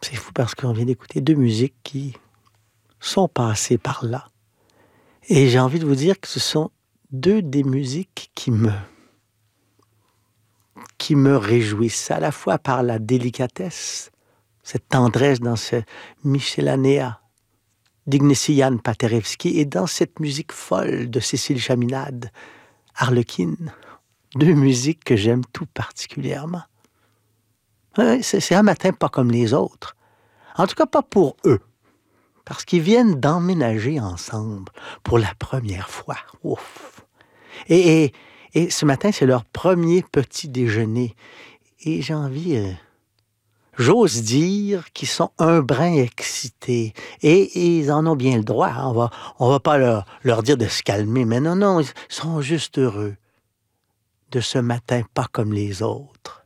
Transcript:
C'est fou parce qu'on vient d'écouter 2 musiques qui sont passées par là. Et j'ai envie de vous dire que ce sont 2 des musiques qui me réjouissent, à la fois par la délicatesse, cette tendresse dans ce Miscellanea d'Ignatian Paderewski et dans cette musique folle de Cécile Chaminade, Harlequin. 2 musiques que j'aime tout particulièrement. Ouais, c'est un matin pas comme les autres. En tout cas, pas pour eux. Parce qu'ils viennent d'emménager ensemble pour la première fois. Ouf! Et ce matin, c'est leur premier petit déjeuner. Et j'ai envie, j'ose dire qu'ils sont un brin excités. Et ils en ont bien le droit. On va pas leur dire de se calmer. Mais non, ils sont juste heureux de ce matin pas comme les autres.